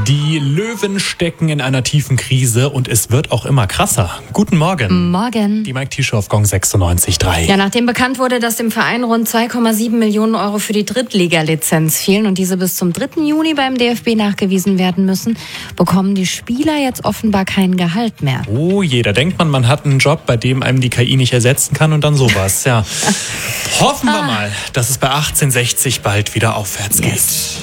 Die Löwen stecken in einer tiefen Krise und es wird auch immer krasser. Guten Morgen. Morgen. Die Mike Tischer auf Gong 96.3. Ja, nachdem bekannt wurde, dass dem Verein rund 2,7 Millionen Euro für die Drittliga-Lizenz fehlen und diese bis zum 3. Juni beim DFB nachgewiesen werden müssen, bekommen die Spieler jetzt offenbar kein Gehalt mehr. Oh, jeder denkt man hat einen Job, bei dem einem die KI nicht ersetzen kann und dann sowas. Ja. Hoffen wir mal, dass es bei 1860 bald wieder aufwärts geht.